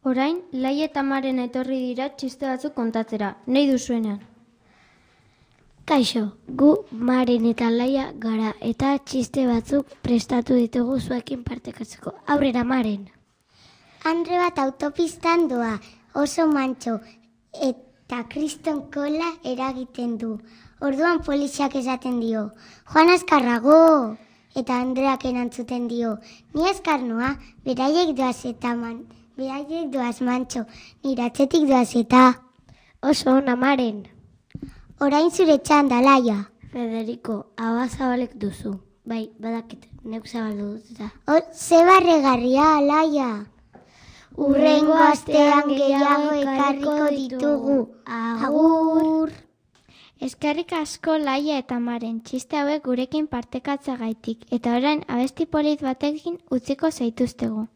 Orain, Laia eta Maren etorri dira txiste batzuk kontatzera, nahi duzuenean. Kaixo, gu Maren eta Laia gara eta txiste batzuk prestatu ditugu zuekin partekatzeko. Aurrera, Maren. Andre bat autopistan doa, oso mantxo, eta kriston kola eragiten du. Orduan poliziak esaten dio, joan azkarrago! Eta Andreak erantzuten dio, ni azkar noa, beraiek doaz mantxo, nire atzetik doaz eta. Oso ona, Maren. Orain zure txanda, Laia. Federico, ahoa zabalek duzu. Bai, badakit, neuk zabaldu dut eta. Ze barregarria, Laia. Hurrengo astean gehiago ekarriko ditugu. Agur! Eskerrik asko Laia eta Maren, txiste hauek gurekin partekatzagaitik, eta orain abesti polit batekin utziko zaituztegu.